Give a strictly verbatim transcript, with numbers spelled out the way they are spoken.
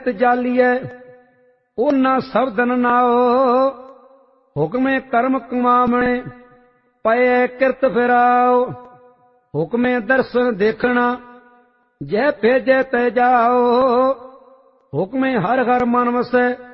ਜਾਲੀਐ ਉਹਨਾਂ ਸਬਦਨ ਨਾਓ। ਹੁਕਮੇ ਕਰਮ ਕਮਾਵਣੇ ਪਏ ਕਿਰਤ ਫਿਰਾਓ। ਹੁਕਮੇ ਦਰਸ਼ਨ ਦੇਖਣਾ ਜੈ ਭੇਜੈ ਤੈ ਜਾਓ। ਹੁਕਮੇ ਹਰ ਹਰ ਮਨ ਵਸੈ